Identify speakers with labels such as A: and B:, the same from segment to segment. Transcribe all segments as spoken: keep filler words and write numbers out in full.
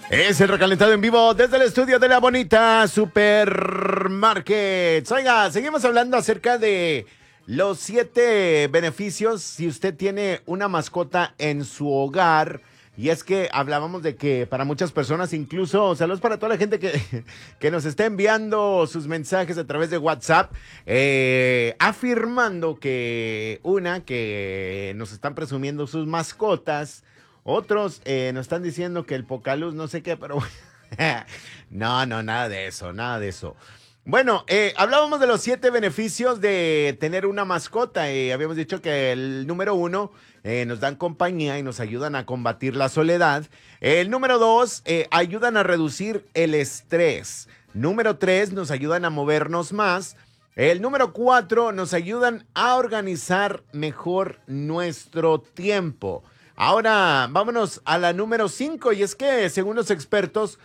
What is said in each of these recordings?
A: Es el recalentado en vivo desde el estudio de la bonita Supermarket. Oiga, seguimos hablando acerca de los siete beneficios si usted tiene una mascota en su hogar. Y es que hablábamos de que para muchas personas, incluso saludos para toda la gente que, que nos está enviando sus mensajes a través de WhatsApp, eh, afirmando que una, que nos están presumiendo sus mascotas. Otros eh, nos están diciendo que el Pocaluz no sé qué, pero no, no, nada de eso, nada de eso. Bueno, eh, hablábamos de los siete beneficios de tener una mascota. Eh, habíamos dicho que el número uno eh, nos dan compañía y nos ayudan a combatir la soledad. El número dos, eh, ayudan a reducir el estrés. Número tres, nos ayudan a movernos más. El número cuatro, nos ayudan a organizar mejor nuestro tiempo. Ahora vámonos a la número cinco, y es que según los expertos,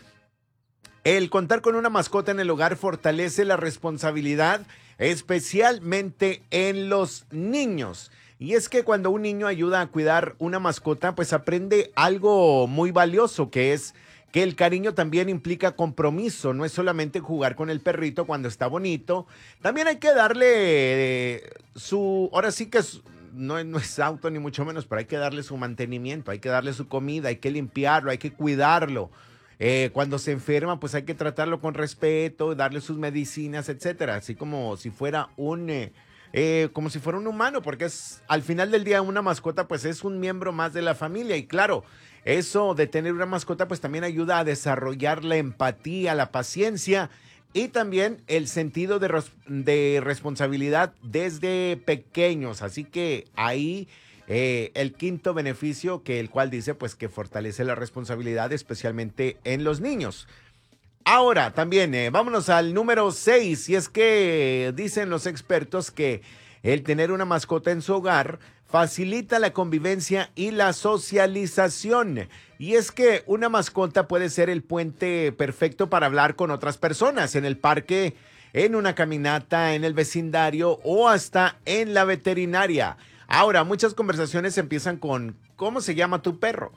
A: el contar con una mascota en el hogar fortalece la responsabilidad, especialmente en los niños. Y es que cuando un niño ayuda a cuidar una mascota, pues aprende algo muy valioso, que es que el cariño también implica compromiso. No es solamente jugar con el perrito cuando está bonito, también hay que darle eh, su, ahora sí que es, no, no es auto ni mucho menos, pero hay que darle su mantenimiento, hay que darle su comida, hay que limpiarlo, hay que cuidarlo. Eh, cuando se enferma, pues hay que tratarlo con respeto, darle sus medicinas, etcétera, así como si fuera un, eh, eh, como si fuera un humano, porque es al final del día una mascota, pues es un miembro más de la familia. Y claro, eso de tener una mascota, pues también ayuda a desarrollar la empatía, la paciencia y también el sentido de, res- de responsabilidad desde pequeños. Así que ahí eh, el quinto beneficio, que el cual dice pues que fortalece la responsabilidad especialmente en los niños. Ahora también eh, vámonos al número seis, y es que dicen los expertos que el tener una mascota en su hogar facilita la convivencia y la socialización. Y es que una mascota puede ser el puente perfecto para hablar con otras personas en el parque, en una caminata, en el vecindario o hasta en la veterinaria. Ahora, muchas conversaciones empiezan con ¿cómo se llama tu perro?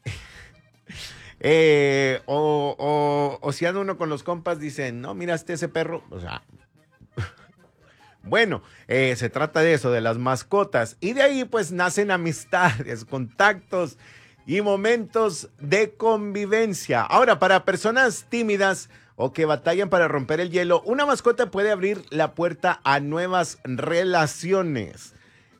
A: Eh, o, o, o si anda uno con los compas, dicen, no, miraste ese perro. O sea, bueno, eh, se trata de eso, de las mascotas. Y de ahí pues nacen amistades, contactos y momentos de convivencia. Ahora, para personas tímidas o que batallan para romper el hielo, una mascota puede abrir la puerta a nuevas relaciones.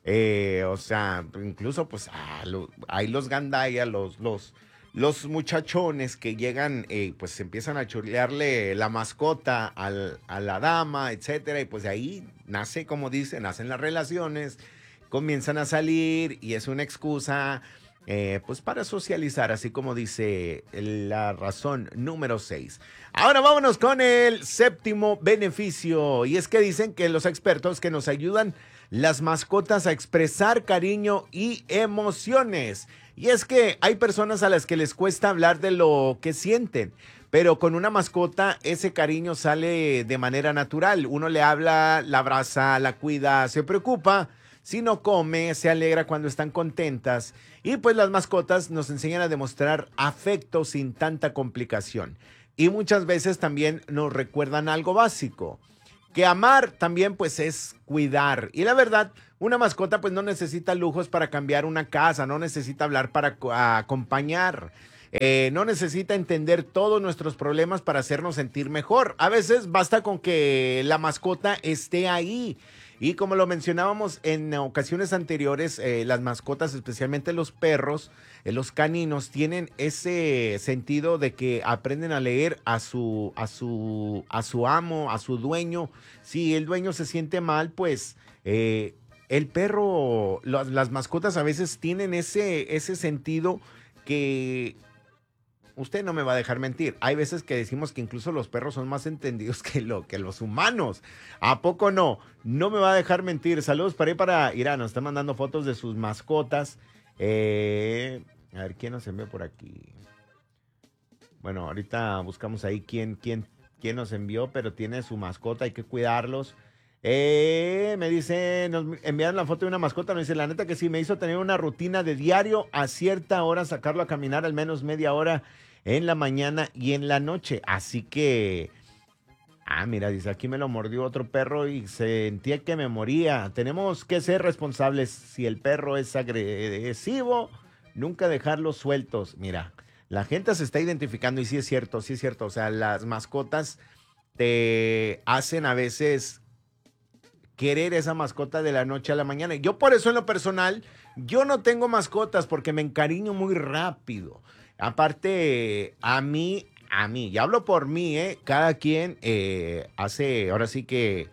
A: Eh, o sea, incluso pues ah, lo- hay los gandaya, los, los, los muchachones que llegan, eh, pues empiezan a chulearle la mascota al- a la dama, etcétera, y pues de ahí nace, como dicen, nacen las relaciones, comienzan a salir y es una excusa, eh, pues para socializar, así como dice la razón número seis. Ahora vámonos con el séptimo beneficio, y es que dicen que los expertos que nos ayudan las mascotas a expresar cariño y emociones. Y es que hay personas a las que les cuesta hablar de lo que sienten, pero con una mascota ese cariño sale de manera natural. Uno le habla, la abraza, la cuida, se preocupa. Si no come, se alegra cuando están contentas. Y pues las mascotas nos enseñan a demostrar afecto sin tanta complicación. Y muchas veces también nos recuerdan algo básico, que amar también pues es cuidar. Y la verdad, una mascota pues no necesita lujos para cambiar una casa, no necesita hablar para co- acompañar, eh, no necesita entender todos nuestros problemas para hacernos sentir mejor. A veces basta con que la mascota esté ahí. Y como lo mencionábamos en ocasiones anteriores, eh, las mascotas, especialmente los perros, eh, los caninos, tienen ese sentido de que aprenden a leer a su, a su, a su amo, a su dueño. Si el dueño se siente mal, pues eh, el perro, lo- las mascotas a veces tienen ese, ese sentido que usted no me va a dejar mentir. Hay veces que decimos que incluso los perros son más entendidos que, lo, que los humanos. ¿A poco no? No me va a dejar mentir. Saludos para ahí para Irán. Nos está mandando fotos de sus mascotas. Eh, a ver, ¿quién nos envió por aquí? Bueno, ahorita buscamos ahí quién, quién, quién nos envió, pero tiene su mascota, hay que cuidarlos. Eh, me dice, nos enviaron la foto de una mascota, me dice, la neta que sí, me hizo tener una rutina de diario a cierta hora, sacarlo a caminar al menos media hora en la mañana y en la noche. Así que, ah, mira, dice, aquí me lo mordió otro perro y sentía que me moría. Tenemos que ser responsables. Si el perro es agresivo, nunca dejarlos sueltos. Mira, la gente se está identificando y sí es cierto, sí es cierto. O sea, las mascotas te hacen a veces querer esa mascota de la noche a la mañana. Yo por eso en lo personal, yo no tengo mascotas porque me encariño muy rápido. Aparte, a mí, a mí, y hablo por mí, ¿eh? Cada quien eh, hace, ahora sí que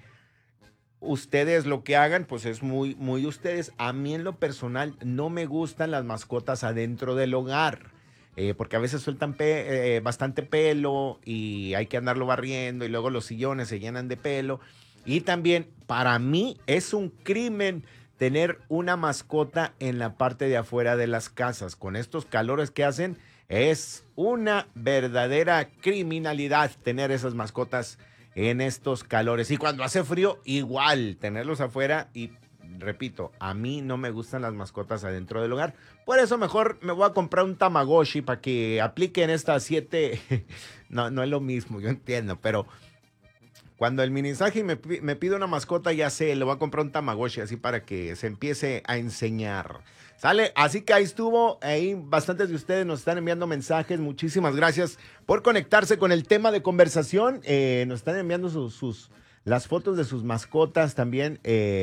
A: ustedes lo que hagan, pues es muy, muy ustedes. A mí en lo personal no me gustan las mascotas adentro del hogar. Eh, porque a veces sueltan pe- eh, bastante pelo y hay que andarlo barriendo y luego los sillones se llenan de pelo. Y también para mí es un crimen tener una mascota en la parte de afuera de las casas. Con estos calores que hacen, es una verdadera criminalidad tener esas mascotas en estos calores. Y cuando hace frío, igual, tenerlos afuera. Y repito, a mí no me gustan las mascotas adentro del hogar. Por eso mejor me voy a comprar un Tamagotchi para que apliquen estas siete. No, no es lo mismo, yo entiendo, pero cuando el minisaje me, me pide una mascota, ya sé, le voy a comprar un Tamagotchi así para que se empiece a enseñar. ¿Sale? Así que ahí estuvo, ahí bastantes de ustedes nos están enviando mensajes. Muchísimas gracias por conectarse con el tema de conversación. Eh, nos están enviando sus, sus, las fotos de sus mascotas también.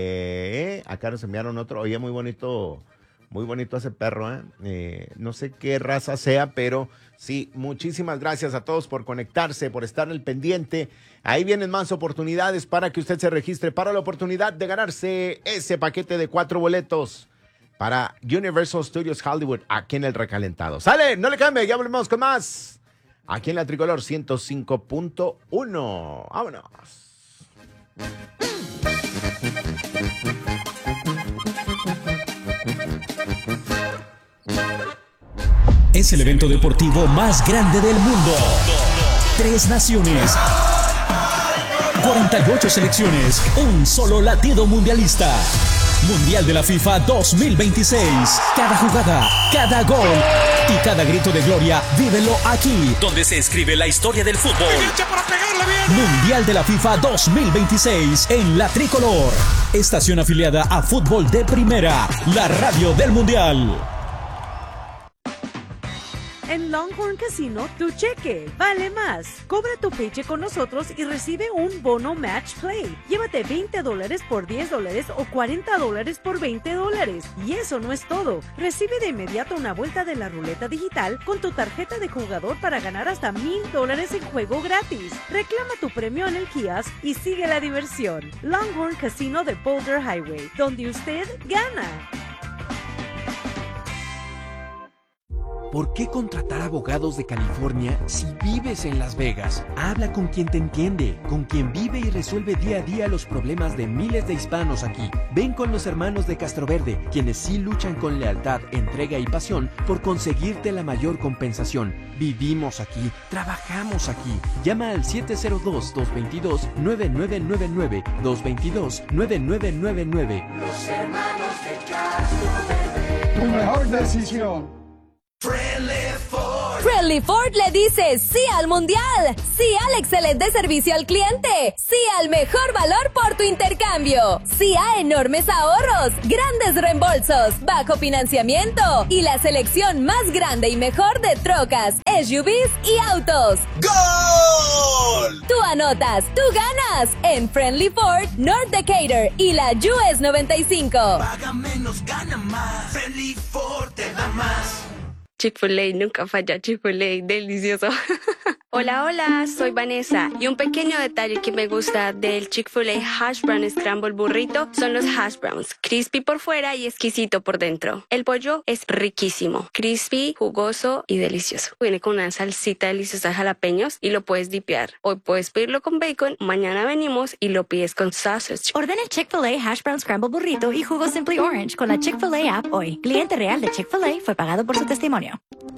A: Eh, acá nos enviaron otro, oye, muy bonito, muy bonito ese perro, ¿eh? Eh, no sé qué raza sea, pero sí, muchísimas gracias a todos por conectarse, por estar al pendiente. Ahí vienen más oportunidades para que usted se registre para la oportunidad de ganarse ese paquete de cuatro boletos para Universal Studios Hollywood aquí en El Recalentado. ¡Sale! No le cambie, ya volvemos con más aquí en la Tricolor ciento cinco punto uno. ¡Vámonos!
B: Es el evento deportivo más grande del mundo. Tres naciones, cuarenta y ocho selecciones, un solo latido mundialista. Mundial de la FIFA dos mil veintiséis. Cada jugada, cada gol y cada grito de gloria, vívelo aquí, donde se escribe la historia del fútbol. Mundial de la FIFA dos mil veintiséis en La Tricolor. Estación afiliada a Fútbol de Primera, la radio del Mundial.
C: En Longhorn Casino, tu cheque vale más. Cobra tu paycheck con nosotros y recibe un bono Match Play. Llévate veinte dólares por diez dólares o cuarenta dólares por veinte dólares. Y eso no es todo. Recibe de inmediato una vuelta de la ruleta digital con tu tarjeta de jugador para ganar hasta mil dólares en juego gratis. Reclama tu premio en el kiosk y sigue la diversión. Longhorn Casino de Boulder Highway, donde usted gana.
D: ¿Por qué contratar abogados de California si vives en Las Vegas? Habla con quien te entiende, con quien vive y resuelve día a día los problemas de miles de hispanos aquí. Ven con los hermanos de Castroverde, quienes sí luchan con lealtad, entrega y pasión por conseguirte la mayor compensación. Vivimos aquí, trabajamos aquí. Llama al siete cero dos, dos dos dos, nueve nueve nueve nueve, dos dos dos, nueve nueve nueve nueve.
E: Los hermanos de Castroverde. Tu mejor decisión.
F: Friendly Ford.
G: Friendly Ford le dice sí al mundial, sí al excelente servicio al cliente, sí al mejor valor por tu intercambio, sí a enormes ahorros, grandes reembolsos, bajo financiamiento y la selección más grande y mejor de trocas, S U Vs y autos.
F: ¡Gol!
G: Tú anotas, tú ganas en Friendly Ford, North Decatur y la U S noventa y cinco.
F: Paga menos, gana más. Friendly Ford te da más.
H: Chick-fil-A, nunca falla, Chick-fil-A, delicioso. Hola, hola, soy Vanessa y un pequeño detalle que me gusta del Chick-fil-A Hash Brown Scramble Burrito son los hash browns, crispy por fuera y exquisito por dentro. El pollo es riquísimo, crispy, jugoso y delicioso. Viene con una salsita deliciosa de jalapeños y lo puedes dipear. Hoy puedes pedirlo con bacon, mañana venimos y lo pides con sausage.
I: Ordena el Chick-fil-A Hash Brown Scramble Burrito y jugo Simply Orange con la Chick-fil-A app hoy. Cliente real de Chick-fil-A fue pagado por su testimonio.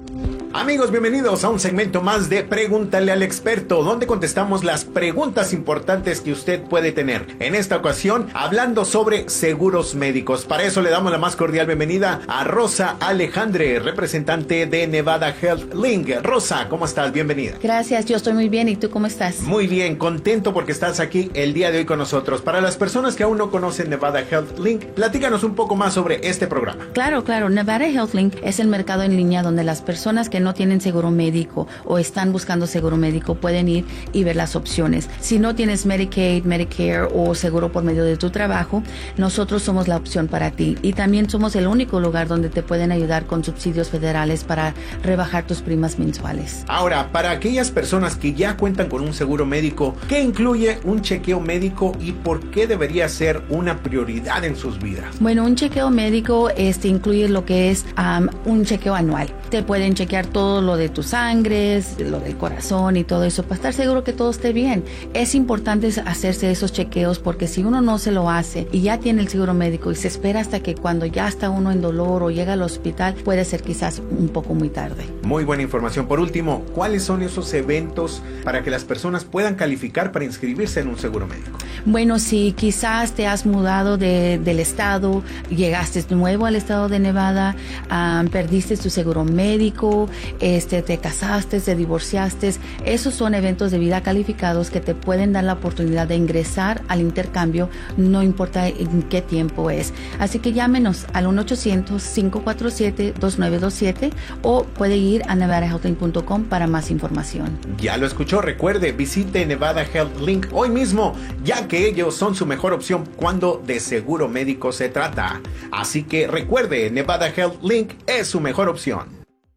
A: Amigos, bienvenidos a un segmento más de Pregúntale al Experto, donde contestamos las preguntas importantes que usted puede tener. En esta ocasión, hablando sobre seguros médicos. Para eso le damos la más cordial bienvenida a Rosa Alejandre, representante de Nevada Health Link. Rosa, ¿cómo estás? Bienvenida.
J: Gracias, yo estoy muy bien. ¿Y tú cómo estás?
A: Muy bien, contento porque estás aquí el día de hoy con nosotros. Para las personas que aún no conocen Nevada Health Link, platícanos un poco más sobre este programa.
J: Claro, claro. Nevada Health Link es el mercado en línea donde las personas que no tienen seguro médico o están buscando seguro médico pueden ir y ver las opciones. Si no tienes Medicaid, Medicare o seguro por medio de tu trabajo, nosotros somos la opción para ti. Y también somos el único lugar donde te pueden ayudar con subsidios federales para rebajar tus primas mensuales.
A: Ahora, para aquellas personas que ya cuentan con un seguro médico, ¿qué incluye un chequeo médico y por qué debería ser una prioridad en sus vidas?
J: Bueno, un chequeo médico este, incluye lo que es um, un chequeo anual. Te pueden chequear todo lo de tus sangres, lo del corazón y todo eso para estar seguro que todo esté bien. Es importante hacerse esos chequeos porque si uno no se lo hace y ya tiene el seguro médico y se espera hasta que cuando ya está uno en dolor o llega al hospital, puede ser quizás un poco muy tarde.
A: Muy buena información. Por último, ¿cuáles son esos eventos para que las personas puedan calificar para inscribirse en un seguro médico?
J: Bueno, si quizás te has mudado de, del estado, llegaste nuevo al estado de Nevada, um, perdiste tu seguro médico, este, te casaste, te divorciaste, esos son eventos de vida calificados que te pueden dar la oportunidad de ingresar al intercambio, no importa en qué tiempo es. Así que llámenos al uno ochocientos, cinco cuatro siete, dos nueve dos siete o puede ir a nevada health link punto com para más información.
A: Ya lo escuchó, recuerde, visite Nevada Health Link hoy mismo, ya que ellos son su mejor opción cuando de seguro médico se trata. Así que recuerde, Nevada Health Link es su mejor opción.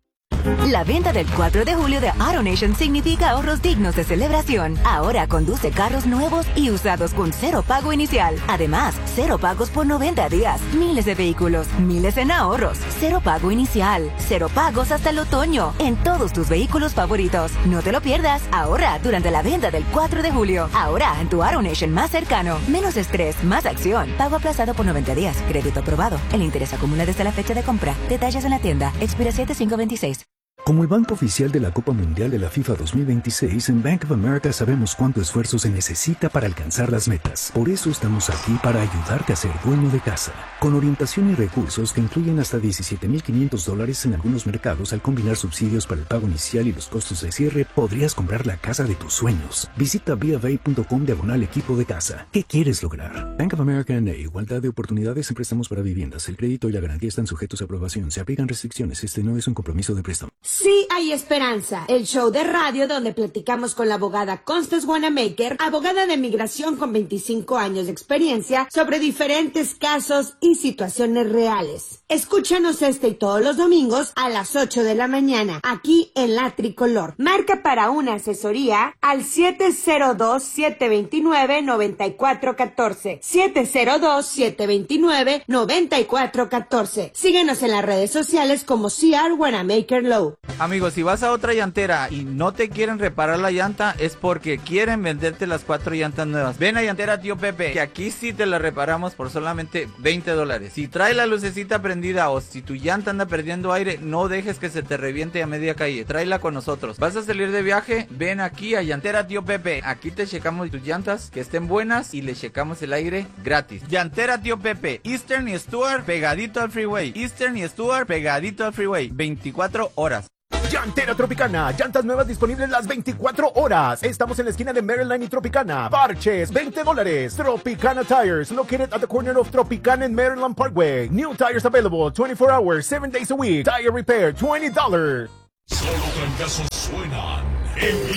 K: La venta del cuatro de julio de AutoNation significa ahorros dignos de celebración. Ahora conduce carros nuevos y usados con cero pago inicial. Además, cero pagos por noventa días. Miles de vehículos, miles en ahorros. Cero pago inicial. Cero pagos hasta el otoño en todos tus vehículos favoritos. No te lo pierdas. Ahora, durante la venta del cuatro de julio. Ahora, en tu AutoNation más cercano. Menos estrés, más acción. Pago aplazado por noventa días. Crédito aprobado. El interés acumula desde la fecha de compra. Detalles en la tienda. Expira siete cinco veintiséis.
L: Como el banco oficial de la Copa Mundial de la FIFA dos mil veintiséis, en Bank of America sabemos cuánto esfuerzo se necesita para alcanzar las metas. Por eso estamos aquí para ayudarte a ser dueño de casa. Con orientación y recursos que incluyen hasta diecisiete mil quinientos dólares en algunos mercados, al combinar subsidios para el pago inicial y los costos de cierre, podrías comprar la casa de tus sueños. Visita b of a punto com diagonal equipo de casa. ¿Qué quieres lograr? Bank of America N A. Igualdad de oportunidades en préstamos para viviendas. El crédito y la garantía están sujetos a aprobación. Se aplican restricciones. Este no es un compromiso de préstamo.
M: Sí hay esperanza, el show de radio donde platicamos con la abogada Constance Wanamaker, abogada de migración con veinticinco años de experiencia sobre diferentes casos y situaciones reales. Escúchanos este y todos los domingos a las ocho de la mañana, aquí en La Tricolor. Marca para una asesoría al siete cero dos, siete dos nueve, nueve cuatro uno cuatro, siete cero dos, siete dos nueve, nueve cuatro uno cuatro. Síguenos en las redes sociales como C R Wanamaker Law.
N: Amigos, si vas a otra llantera y no te quieren reparar la llanta, es porque quieren venderte las cuatro llantas nuevas. Ven a Llantera Tío Pepe, que aquí sí te la reparamos por solamente veinte dólares. Si trae la lucecita prendida o si tu llanta anda perdiendo aire, no dejes que se te reviente a media calle. Tráela con nosotros. ¿Vas a salir de viaje? Ven aquí a Llantera Tío Pepe. Aquí te checamos tus llantas, que estén buenas, y le checamos el aire gratis. Llantera Tío Pepe, Eastern y Stuart, pegadito al freeway. Eastern y Stuart, pegadito al freeway. veinticuatro horas.
A: Llantera Tropicana, llantas nuevas disponibles las veinticuatro horas. Estamos en la esquina de Maryland y Tropicana. Parches, veinte dólares. Tropicana Tires, located at the corner of Tropicana and Maryland Parkway. New tires available twenty-four hours, seven days a week. Tire repair, twenty dollars.
O: Solo trancazos suenan en